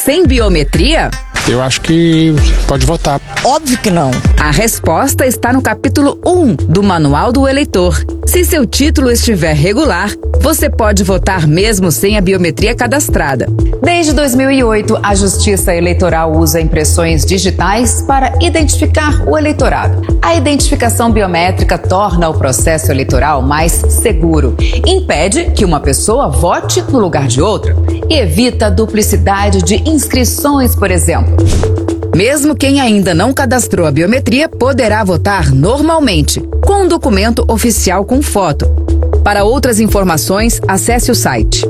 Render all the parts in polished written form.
sem biometria? Eu acho que pode votar. Óbvio que não. A resposta está no capítulo 1 do Manual do Eleitor. Se seu título estiver regular, você pode votar mesmo sem a biometria cadastrada. Desde 2008, a Justiça Eleitoral usa impressões digitais para identificar o eleitorado. A identificação biométrica torna o processo eleitoral mais seguro, impede que uma pessoa vote no lugar de outra e evita a duplicidade de inscrições, por exemplo. Mesmo quem ainda não cadastrou a biometria poderá votar normalmente, com um documento oficial com foto. Para outras informações, acesse o site.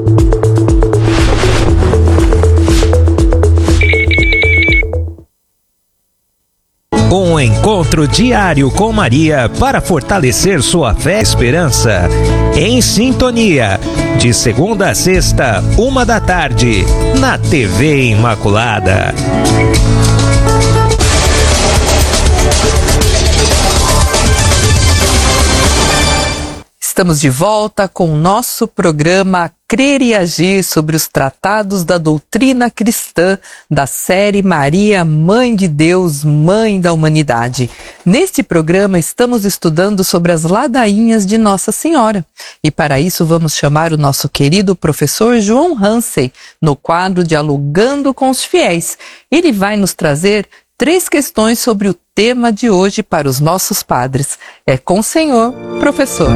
Um encontro diário com Maria para fortalecer sua fé e esperança. Em Sintonia, de segunda a sexta, 13h, na TV Imaculada. Estamos de volta com o nosso programa Crer e Agir sobre os tratados da doutrina cristã da série Maria, Mãe de Deus, Mãe da Humanidade. Neste programa estamos estudando sobre as ladainhas de Nossa Senhora. E para isso vamos chamar o nosso querido professor João Hansen no quadro Dialogando com os Fiéis. Ele vai nos trazer 3 questões sobre o tema de hoje para os nossos padres. É com o senhor, professor.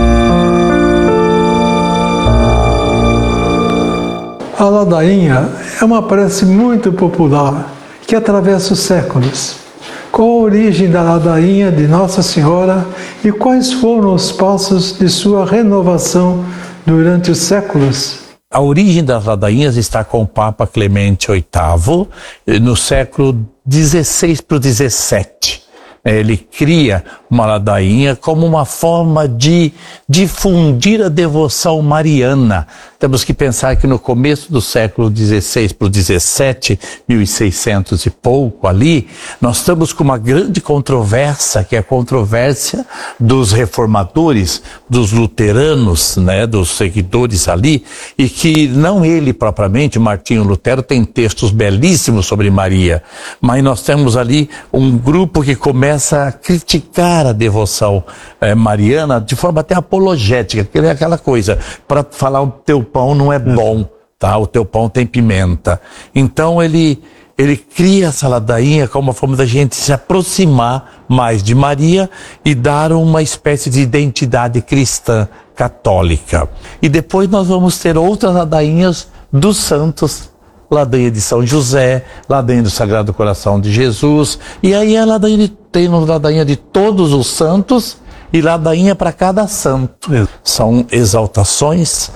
A ladainha é uma prece muito popular que atravessa os séculos. Qual a origem da ladainha de Nossa Senhora e quais foram os passos de sua renovação durante os séculos? A origem das ladainhas está com o Papa Clemente VIII, no século XVI para o XVII. Ele cria uma ladainha como uma forma de difundir a devoção mariana. Temos que pensar que no começo do século XVI para o XVII, 1600 e pouco ali, nós estamos com uma grande controvérsia, que é a controvérsia dos reformadores, dos luteranos, né, dos seguidores ali, e que não ele propriamente, Martinho Lutero, tem textos belíssimos sobre Maria, mas nós temos ali um grupo que começa a criticar a devoção mariana de forma até apologética, que é aquela coisa, para falar o teu pão não é bom, tá? O teu pão tem pimenta. Então ele cria essa ladainha como uma forma da gente se aproximar mais de Maria e dar uma espécie de identidade cristã católica. E depois nós vamos ter outras ladainhas dos santos, ladainha de São José, ladainha do Sagrado Coração de Jesus, e aí tem ladainha de todos os santos e ladainha para cada santo. São exaltações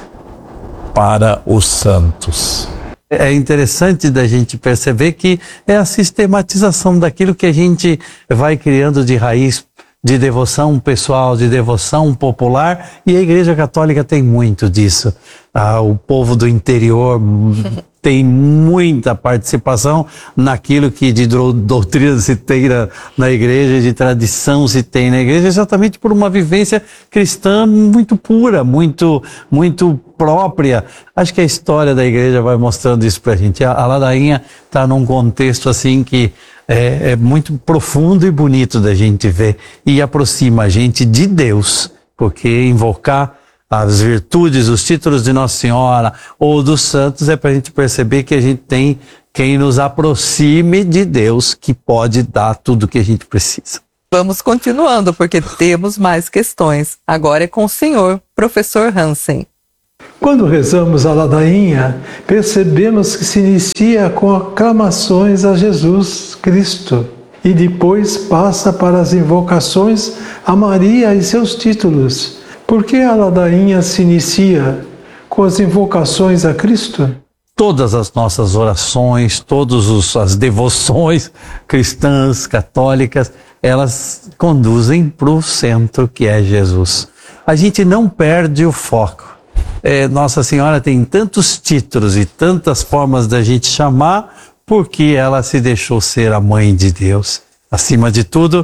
para os santos. É interessante da gente perceber que é a sistematização daquilo que a gente vai criando de raiz, de devoção pessoal, de devoção popular, e a Igreja Católica tem muito disso. O povo do interior tem muita participação naquilo que de doutrina se tem na igreja, de tradição se tem na igreja, exatamente por uma vivência cristã muito pura, muito própria. Acho que a história da igreja vai mostrando isso pra gente. A ladainha está num contexto assim que é muito profundo e bonito da gente ver e aproxima a gente de Deus, porque invocar as virtudes, os títulos de Nossa Senhora ou dos santos é para a gente perceber que a gente tem quem nos aproxime de Deus, que pode dar tudo o que a gente precisa. Vamos continuando, porque temos mais questões. Agora é com o senhor, professor Hansen. Quando rezamos a ladainha, percebemos que se inicia com aclamações a Jesus Cristo e depois passa para as invocações a Maria e seus títulos. Por que a ladainha se inicia com as invocações a Cristo? Todas as nossas orações, todas as devoções cristãs, católicas, elas conduzem para o centro que é Jesus. A gente não perde o foco. Nossa Senhora tem tantos títulos e tantas formas da gente chamar, porque ela se deixou ser a Mãe de Deus. Acima de tudo,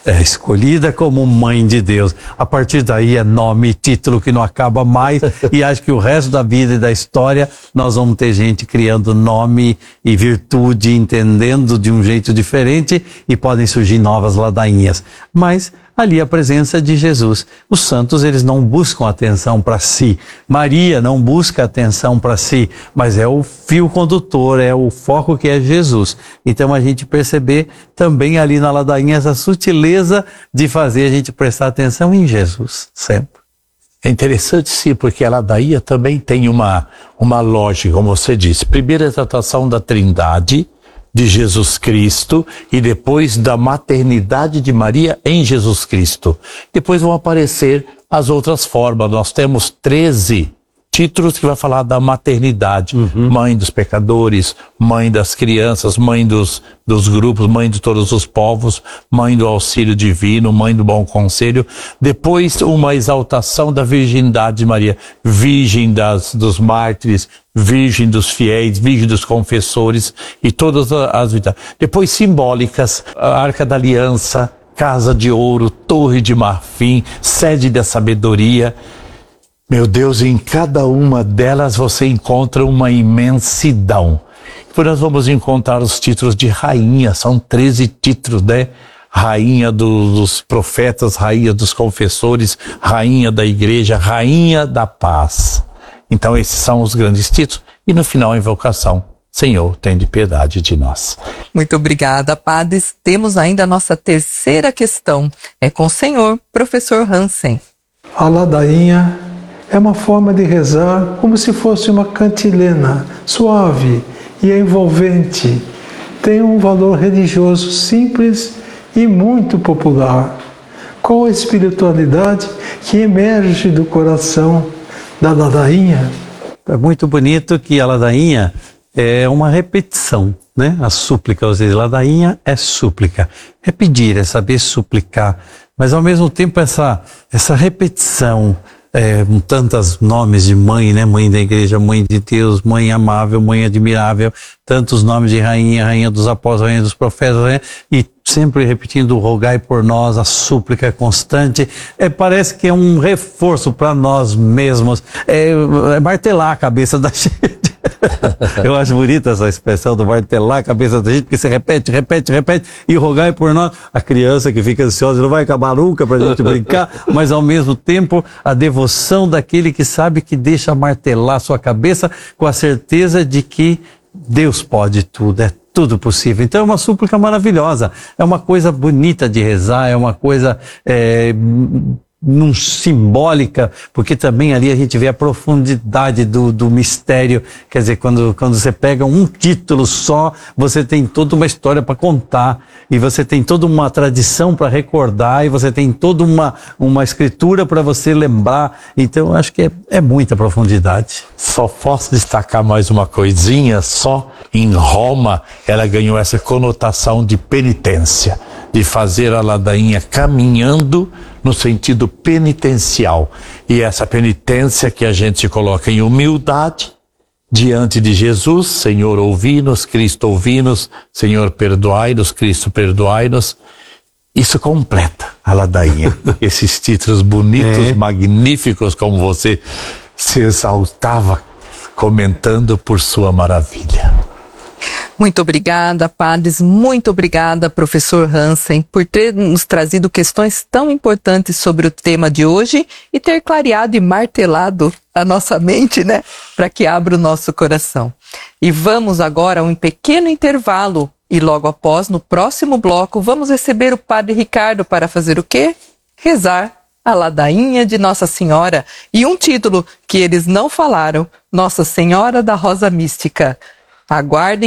é escolhida como mãe de Deus. A partir daí é nome e título que não acaba mais e acho que o resto da vida e da história nós vamos ter gente criando nome e virtude, entendendo de um jeito diferente e podem surgir novas ladainhas. Mas ali a presença de Jesus. Os santos, eles não buscam atenção para si. Maria não busca atenção para si, mas é o fio condutor, é o foco que é Jesus. Então a gente perceber também ali na ladainha essa sutileza de fazer a gente prestar atenção em Jesus, sempre. É interessante, sim, porque a ladainha também tem uma lógica, como você disse. Primeiro a exaltação da Trindade, de Jesus Cristo, e depois da maternidade de Maria em Jesus Cristo. Depois vão aparecer as outras formas. Nós temos 13 títulos que vai falar da maternidade. Mãe dos pecadores, mãe das crianças, mãe dos grupos, mãe de todos os povos, mãe do auxílio divino, mãe do bom conselho. Depois uma exaltação da virgindade de Maria, virgem dos mártires, virgem dos fiéis, virgem dos confessores e todas as vidas. Depois simbólicas, a Arca da Aliança, Casa de Ouro, Torre de Marfim, Sede da Sabedoria. Meu Deus, em cada uma delas você encontra uma imensidão. Depois nós vamos encontrar os títulos de rainha, são 13 títulos, né? Rainha dos profetas, rainha dos confessores, rainha da igreja, rainha da paz. Então esses são os grandes títulos. E no final a invocação: Senhor, tende piedade de nós. Muito obrigada, padres. Temos ainda a nossa terceira questão. É com o senhor, professor Hansen. A ladainha é uma forma de rezar como se fosse uma cantilena, suave e envolvente. Tem um valor religioso simples e muito popular. Qual a espiritualidade que emerge do coração da ladainha? É muito bonito que a ladainha é uma repetição, né? A súplica, ou seja, ladainha é súplica. É pedir, é saber suplicar. Mas ao mesmo tempo essa repetição, com tantos nomes de mãe, né? Mãe da igreja, mãe de Deus, mãe amável, mãe admirável, tantos nomes de rainha, rainha dos apóstolos, rainha dos profetas, né? E sempre repetindo: rogai por nós, a súplica constante. Parece que é um reforço para nós mesmos, é martelar a cabeça da gente. Eu acho bonita essa expressão do martelar a cabeça da gente, porque você repete, e rogai por nós. A criança que fica ansiosa não vai acabar nunca pra gente brincar, mas ao mesmo tempo a devoção daquele que sabe que deixa martelar sua cabeça com a certeza de que Deus pode tudo, é tudo possível. Então é uma súplica maravilhosa, é uma coisa bonita de rezar, é uma coisa simbólica, porque também ali a gente vê a profundidade do mistério. Quer dizer, quando você pega um título só, você tem toda uma história para contar, e você tem toda uma tradição para recordar, e você tem toda uma escritura para você lembrar. Então acho que é muita profundidade. Só posso destacar mais uma coisinha: só em Roma ela ganhou essa conotação de penitência, de fazer a ladainha caminhando no sentido penitencial. E essa penitência que a gente se coloca em humildade diante de Jesus: Senhor, ouvi-nos, Cristo, ouvi-nos, Senhor, perdoai-nos, Cristo, perdoai-nos. Isso completa a ladainha. Esses títulos bonitos, magníficos, como você se exaltava comentando por sua maravilha. Muito obrigada, padres. Muito obrigada, professor Hansen, por ter nos trazido questões tão importantes sobre o tema de hoje e ter clareado e martelado a nossa mente, né? Para que abra o nosso coração. E vamos agora a um pequeno intervalo. E logo após, no próximo bloco, vamos receber o padre Ricardo para fazer o quê? Rezar a ladainha de Nossa Senhora. E um título que eles não falaram: Nossa Senhora da Rosa Mística. Aguardem.